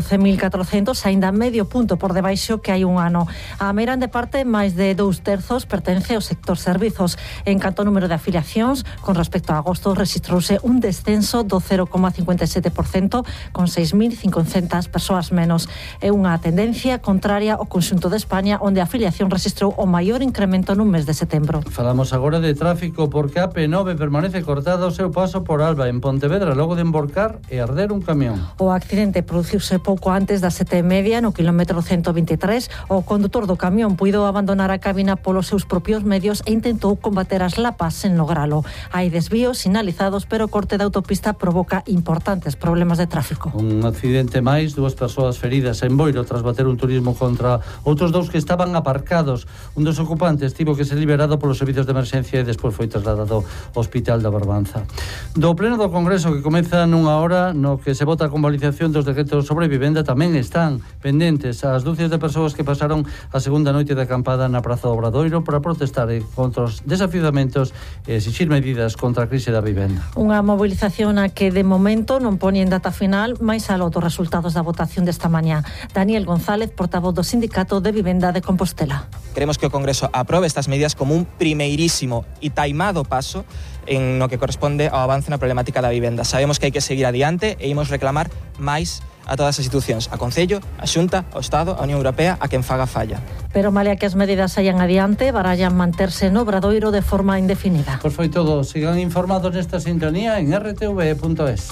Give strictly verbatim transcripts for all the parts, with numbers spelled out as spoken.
catorce mil catrocentos, aínda medio punto por debaixo que hai un ano. A meirande parte, máis de dous terzos, pertence ao sector servizos. En canto ao número de afiliacións, con respecto a agosto, rexistrouse un descenso do cero coma cincuenta e sete por cento, con seis mil cincocentas persoas menos. É unha tendencia contraria ao conxunto de España, onde a afiliación rexistrou o maior incremento nun mes de setembro. Falamos agora de tráfico, porque a P nove permanece cortada o seu paso por Alba, en Pontevedra, logo de emborcar e arder un camión. O accidente produciuse pouco antes das sete e media no quilómetro ciento vinte e tres. O condutor do camión puido abandonar a cabina polos seus propios medios e intentou combater as lapas sen logralo. Hai desvíos sinalizados, pero o corte da autopista provoca importantes problemas de tráfico. Un accidente máis, dúas persoas feridas en Boiro tras bater un turismo contra outros dous que estaban aparcados. Un dos ocupantes tivo que ser liberado polos servizos de emerxencia e despois foi trasladado ao Hospital da Barbanza. Do pleno do Congreso, que comeza nunha hora no que se vota a convalidación dos decretos sobre vivenda, tamén están pendentes as dúcias de persoas que pasaron a segunda noite de acampada na Praza do Obradoiro para protestar contra os desafiuzamentos e exixir medidas contra a crise da vivenda. Unha movilización a que de momento non poñen data final, máis aló dos resultados da votación desta mañá. Daniel González, portavoz do Sindicato de Vivenda de Compostela. Queremos que o Congreso aprobe estas medidas como un primeirísimo e taimado paso en no que corresponde ao avance na problemática da vivenda. Sabemos que hai que seguir adiante e imos reclamar máis a todas as institucións, a Concello, a Xunta, ao Estado, a Unión Europea, a quen faga falla. Pero malia que as medidas saian adiante, barallan manterse no Obradoiro de forma indefinida. Pois foi todo. Sigan informados nesta sintonía en erre te ve punto es.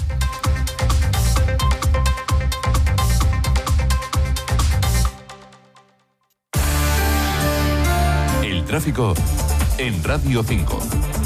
El tráfico en Radio cinco.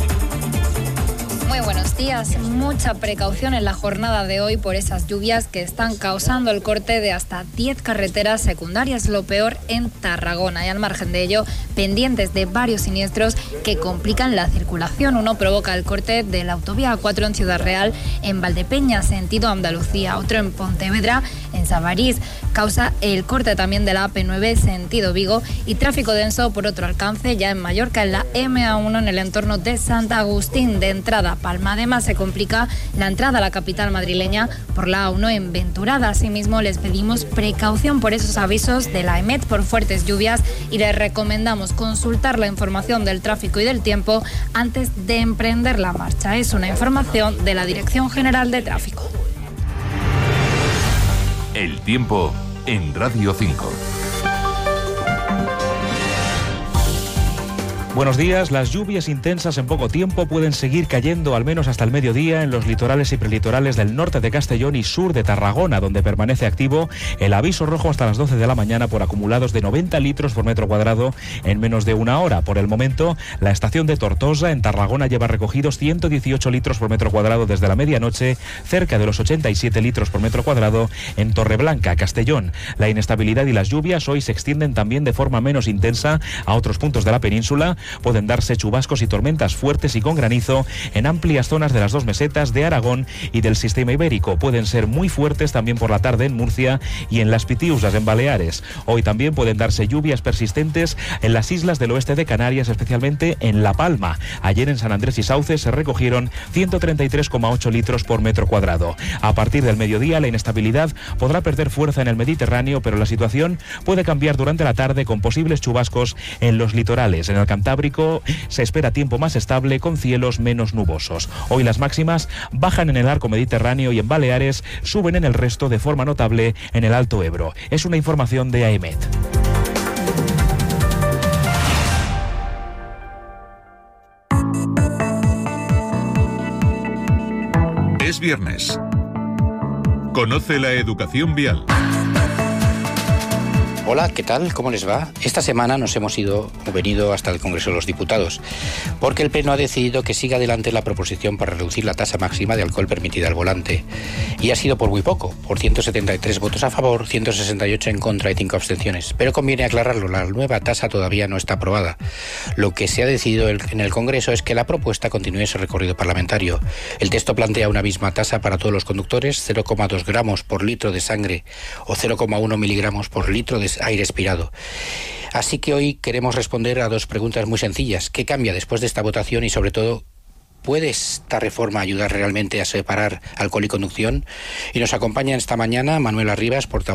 Muy buenos días. Mucha precaución en la jornada de hoy por esas lluvias que están causando el corte de hasta diez carreteras secundarias, lo peor en Tarragona. Y al margen de ello, pendientes de varios siniestros que complican la circulación. Uno provoca el corte de la autovía A cuatro en Ciudad Real, en Valdepeñas, sentido Andalucía. Otro en Pontevedra, en Sabarís. Causa el corte también de la A P nueve, sentido Vigo. Y tráfico denso por otro alcance ya en Mallorca, en la eme a uno, en el entorno de Santa Agustín. De entrada Palma. Además, se complica la entrada a la capital madrileña por la A uno en Venturada. Asimismo, les pedimos precaución por esos avisos de la EMET por fuertes lluvias y les recomendamos consultar la información del tráfico y del tiempo antes de emprender la marcha. Es una información de la Dirección General de Tráfico. El tiempo en Radio cinco. Buenos días. Las lluvias intensas en poco tiempo pueden seguir cayendo al menos hasta el mediodía en los litorales y prelitorales del norte de Castellón y sur de Tarragona, donde permanece activo el aviso rojo hasta las doce de la mañana por acumulados de noventa litros por metro cuadrado en menos de una hora. Por el momento, la estación de Tortosa en Tarragona lleva recogidos ciento dieciocho litros por metro cuadrado desde la medianoche, cerca de los ochenta y siete litros por metro cuadrado en Torreblanca, Castellón. La inestabilidad y las lluvias hoy se extienden también de forma menos intensa a otros puntos de la península. Pueden darse chubascos y tormentas fuertes y con granizo en amplias zonas de las dos mesetas de Aragón y del sistema ibérico. Pueden ser muy fuertes también por la tarde en Murcia y en las Pitiusas, en Baleares. Hoy también pueden darse lluvias persistentes en las islas del oeste de Canarias, especialmente en La Palma. Ayer en San Andrés y Sauces se recogieron ciento treinta y tres coma ocho litros por metro cuadrado. A partir del mediodía, la inestabilidad podrá perder fuerza en el Mediterráneo, pero la situación puede cambiar durante la tarde con posibles chubascos en los litorales. En el Cantábrico se espera tiempo más estable con cielos menos nubosos. Hoy las máximas bajan en el arco mediterráneo y en Baleares, suben en el resto de forma notable en el Alto Ebro. Es una información de AEMET. Es viernes. Conoce la educación vial. Hola, ¿qué tal? ¿Cómo les va? Esta semana nos hemos ido o venido hasta el Congreso de los Diputados, porque el Pleno ha decidido que siga adelante la proposición para reducir la tasa máxima de alcohol permitida al volante. Y ha sido por muy poco, por ciento setenta y tres votos a favor, ciento sesenta y ocho en contra y cinco abstenciones. Pero conviene aclararlo, la nueva tasa todavía no está aprobada. Lo que se ha decidido en el Congreso es que la propuesta continúe ese recorrido parlamentario. El texto plantea una misma tasa para todos los conductores, cero coma dos gramos por litro de sangre o cero coma uno miligramos por litro de aire expirado. Así que hoy queremos responder a dos preguntas muy sencillas. ¿Qué cambia después de esta votación? Y sobre todo, ¿puede esta reforma ayudar realmente a separar alcohol y conducción? Y nos acompaña esta mañana Manuela Rivas, portavoz